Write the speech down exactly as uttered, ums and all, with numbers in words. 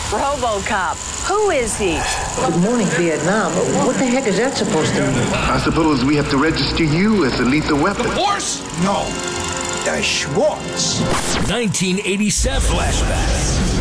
RoboCop. Who is he? Good morning, Vietnam. What the heck is that supposed to mean? I suppose we have to register you as a lethal weapon. The horse? No. The Schwartz. nineteen eighty-seven flashback.